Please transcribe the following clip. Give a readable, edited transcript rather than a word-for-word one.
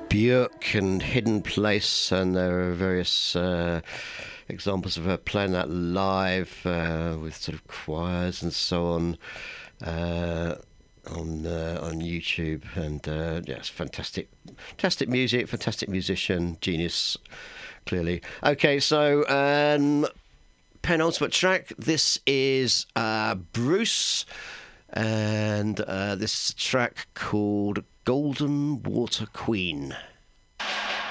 Björk and Hidden Place, and there are various examples of her playing that live with sort of choirs and so on YouTube. And yes, fantastic music, fantastic musician, genius, clearly. Okay, so penultimate track. This is Bruce, and this track called Golden Water Queen.